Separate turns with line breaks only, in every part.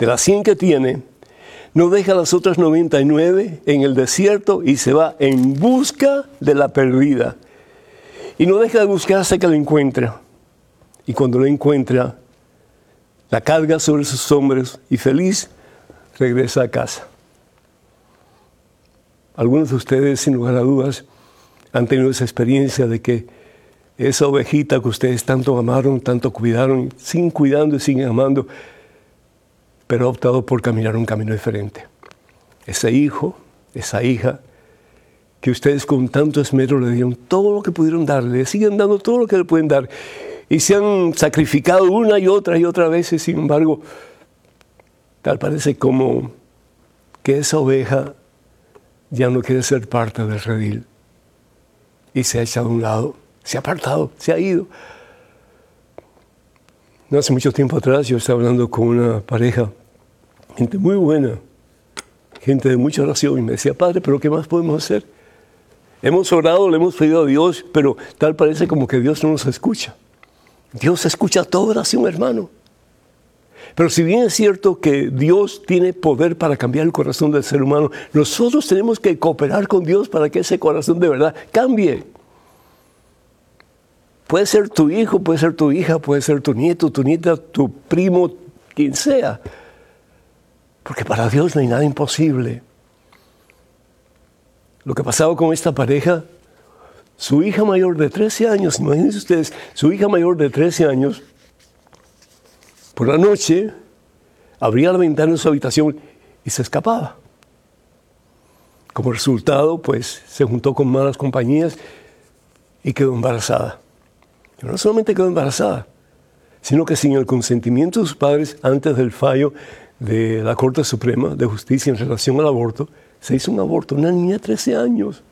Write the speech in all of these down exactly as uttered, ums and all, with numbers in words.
de las cien que tiene, no deja las otras noventa y nueve en el desierto y se va en busca de la perdida. Y no deja de buscar hasta que la encuentra. Y cuando la encuentra, la carga sobre sus hombros y feliz regresa a casa. Algunos de ustedes, sin lugar a dudas, han tenido esa experiencia de que esa ovejita que ustedes tanto amaron, tanto cuidaron, siguen cuidando y siguen amando, pero ha optado por caminar un camino diferente. Ese hijo, esa hija, que ustedes con tanto esmero le dieron todo lo que pudieron darle, le siguen dando todo lo que le pueden dar, y se han sacrificado una y otra y otra vez, sin embargo, tal parece como que esa oveja ya no quiere ser parte del redil, y se ha echado a un lado, se ha apartado, se ha ido. No hace mucho tiempo atrás yo estaba hablando con una pareja, gente muy buena, gente de mucha oración, y me decía, padre, ¿pero qué más podemos hacer? Hemos orado, le hemos pedido a Dios, pero tal parece como que Dios no nos escucha. Dios escucha toda oración, hermano. Pero si bien es cierto que Dios tiene poder para cambiar el corazón del ser humano, nosotros tenemos que cooperar con Dios para que ese corazón de verdad cambie. Puede ser tu hijo, puede ser tu hija, puede ser tu nieto, tu nieta, tu primo, quien sea. Porque para Dios no hay nada imposible. Lo que pasaba con esta pareja, su hija mayor de trece años, imagínense ustedes, su hija mayor de trece años, por la noche, abría la ventana de su habitación y se escapaba. Como resultado, pues, se juntó con malas compañías y quedó embarazada. Pero no solamente quedó embarazada, sino que sin el consentimiento de sus padres, antes del fallo de la Corte Suprema de Justicia en relación al aborto, se hizo un aborto, una niña de trece años.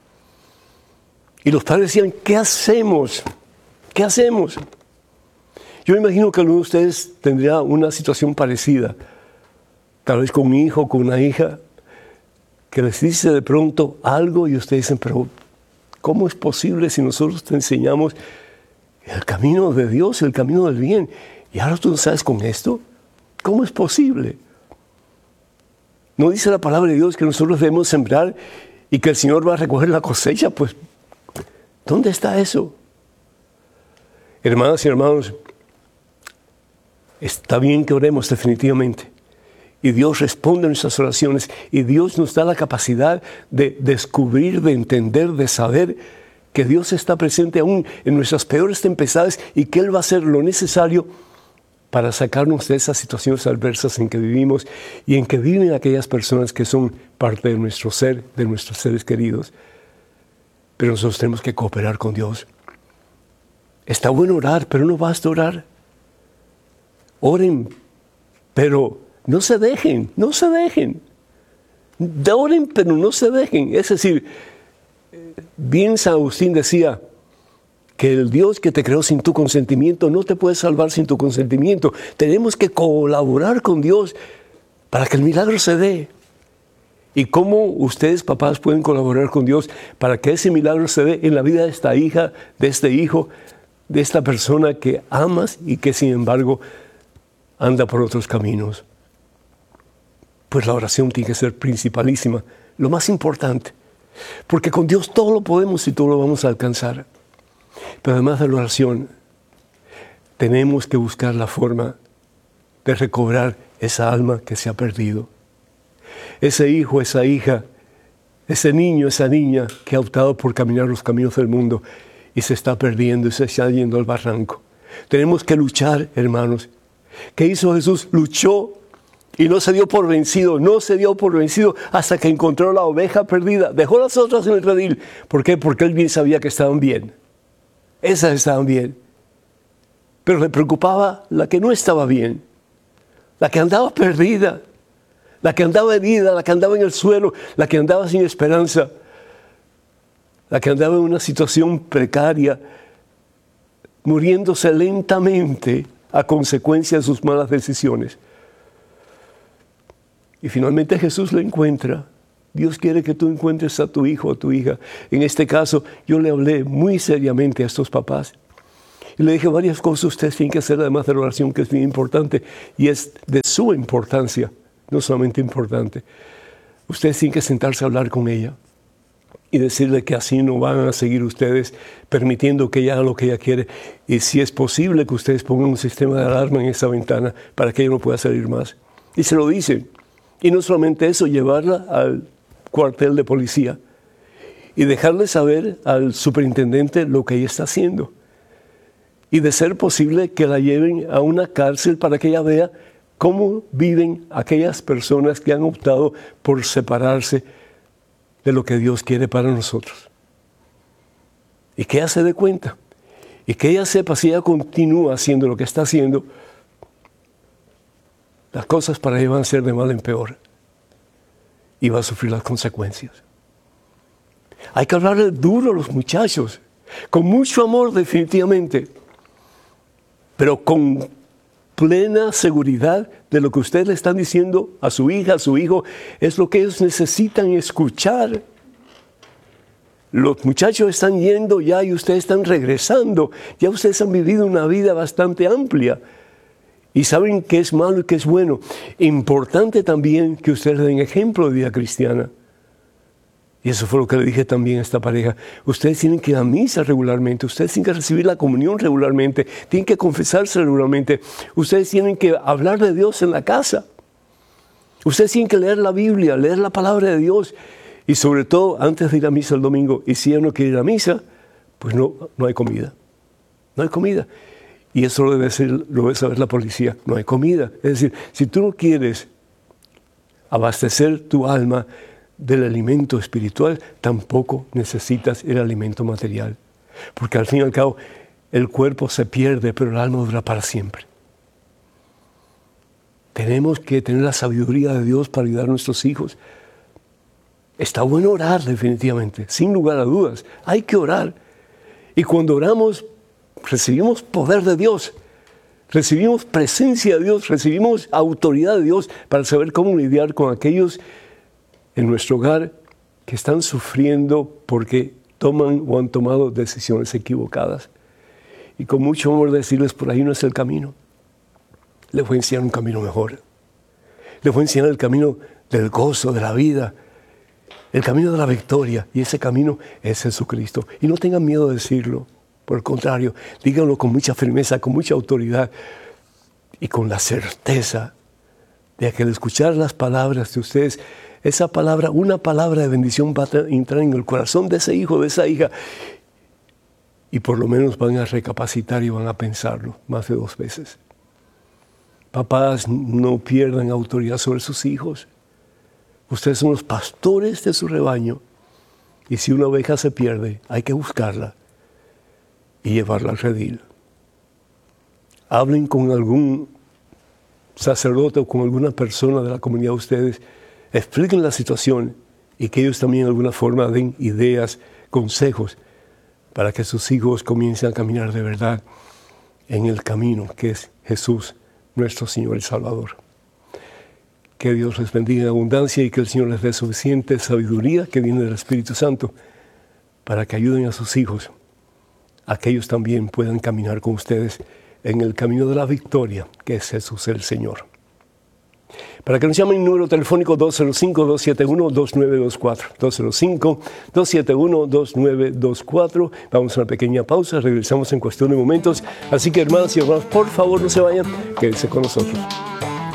Y los padres decían, ¿qué hacemos? ¿Qué hacemos? Yo me imagino que alguno de ustedes tendría una situación parecida, tal vez con un hijo, con una hija, que les dice de pronto algo y ustedes dicen, pero ¿cómo es posible si nosotros te enseñamos el camino de Dios, el camino del bien? Y ahora tú no sabes con esto. ¿Cómo es posible? ¿No dice la palabra de Dios que nosotros debemos sembrar y que el Señor va a recoger la cosecha? Pues, ¿dónde está eso? Hermanas y hermanos, está bien que oremos definitivamente. Y Dios responde a nuestras oraciones. Y Dios nos da la capacidad de descubrir, de entender, de saber que Dios está presente aún en nuestras peores tempestades y que Él va a hacer lo necesario para sacarnos de esas situaciones adversas en que vivimos y en que viven aquellas personas que son parte de nuestro ser, de nuestros seres queridos. Pero nosotros tenemos que cooperar con Dios. Está bueno orar, pero no basta orar. Oren, pero no se dejen, no se dejen. Oren, pero no se dejen. Es decir, bien San Agustín decía, que el Dios que te creó sin tu consentimiento no te puede salvar sin tu consentimiento. Tenemos que colaborar con Dios para que el milagro se dé. ¿Y cómo ustedes, papás, pueden colaborar con Dios para que ese milagro se dé en la vida de esta hija, de este hijo, de esta persona que amas y que sin embargo anda por otros caminos? Pues la oración tiene que ser principalísima, lo más importante. Porque con Dios todo lo podemos y todo lo vamos a alcanzar. Pero además de la oración, tenemos que buscar la forma de recobrar esa alma que se ha perdido. Ese hijo, esa hija, ese niño, esa niña que ha optado por caminar los caminos del mundo y se está perdiendo y se está yendo al barranco. Tenemos que luchar, hermanos. ¿Qué hizo Jesús? Luchó y no se dio por vencido, no se dio por vencido hasta que encontró la oveja perdida. Dejó las otras en el redil. ¿Por qué? Porque él bien sabía que estaban bien. Esas estaban bien. Pero le preocupaba la que no estaba bien, la que andaba perdida, la que andaba herida, la que andaba en el suelo, la que andaba sin esperanza, la que andaba en una situación precaria, muriéndose lentamente a consecuencia de sus malas decisiones. Y finalmente Jesús la encuentra. Dios quiere que tú encuentres a tu hijo o a tu hija. En este caso, yo le hablé muy seriamente a estos papás. Y le dije varias cosas ustedes tienen que hacer, además de la oración, que es bien importante, y es de suma importancia, no solamente importante. Ustedes tienen que sentarse a hablar con ella y decirle que así no van a seguir ustedes permitiendo que ella haga lo que ella quiere. Y si es posible que ustedes pongan un sistema de alarma en esa ventana para que ella no pueda salir más. Y se lo dicen. Y no solamente eso, llevarla al cuartel de policía y dejarle saber al superintendente lo que ella está haciendo. Y de ser posible que la lleven a una cárcel para que ella vea cómo viven aquellas personas que han optado por separarse de lo que Dios quiere para nosotros. Y que ella se dé cuenta. Y que ella sepa, si ella continúa haciendo lo que está haciendo, las cosas para ella van a ser de mal en peor. Y va a sufrir las consecuencias. Hay que hablarle duro a los muchachos, con mucho amor definitivamente, pero con plena seguridad de lo que ustedes le están diciendo a su hija, a su hijo, es lo que ellos necesitan escuchar. Los muchachos están yendo ya y ustedes están regresando. Ya ustedes han vivido una vida bastante amplia y saben qué es malo y qué es bueno. Importante también que ustedes den ejemplo de vida cristiana. Y eso fue lo que le dije también a esta pareja. Ustedes tienen que ir a misa regularmente, ustedes tienen que recibir la comunión regularmente, tienen que confesarse regularmente, ustedes tienen que hablar de Dios en la casa. Ustedes tienen que leer la Biblia, leer la palabra de Dios. Y sobre todo, antes de ir a misa el domingo, y si ella no quiere ir a misa, pues no, no hay comida. No hay comida. Y eso lo debe, ser, lo debe saber la policía. No hay comida. Es decir, si tú no quieres abastecer tu alma del alimento espiritual, tampoco necesitas el alimento material. Porque al fin y al cabo, el cuerpo se pierde, pero el alma dura para siempre. Tenemos que tener la sabiduría de Dios para ayudar a nuestros hijos. Está bueno orar definitivamente, sin lugar a dudas. Hay que orar. Y cuando oramos, recibimos poder de Dios. Recibimos presencia de Dios, recibimos autoridad de Dios para saber cómo lidiar con aquellos en nuestro hogar que están sufriendo porque toman o han tomado decisiones equivocadas. Y con mucho amor decirles, por ahí no es el camino. Les voy a enseñar un camino mejor. Les voy a enseñar el camino del gozo, de la vida, el camino de la victoria. Y ese camino es Jesucristo. Y no tengan miedo de decirlo. Por el contrario, díganlo con mucha firmeza, con mucha autoridad y con la certeza de que al escuchar las palabras de ustedes, esa palabra, una palabra de bendición va a entrar en el corazón de ese hijo, de esa hija, y por lo menos van a recapacitar y van a pensarlo más de dos veces. Papás, no pierdan autoridad sobre sus hijos. Ustedes son los pastores de su rebaño, y si una oveja se pierde, hay que buscarla y llevarla al redil. Hablen con algún sacerdote o con alguna persona de la comunidad de ustedes, expliquen la situación y que ellos también de alguna forma den ideas, consejos para que sus hijos comiencen a caminar de verdad en el camino que es Jesús, nuestro Señor y Salvador. Que Dios les bendiga en abundancia y que el Señor les dé suficiente sabiduría que viene del Espíritu Santo para que ayuden a sus hijos a que ellos también puedan caminar con ustedes en el camino de la victoria que es Jesús el Señor. Para que nos llamen, número telefónico dos cero cinco, dos siete uno, dos nueve dos cuatro. dos cero cinco, dos siete uno, dos nueve dos cuatro. Vamos a una pequeña pausa, regresamos en cuestión de momentos. Así que hermanas y hermanos, por favor no se vayan, quédense con nosotros.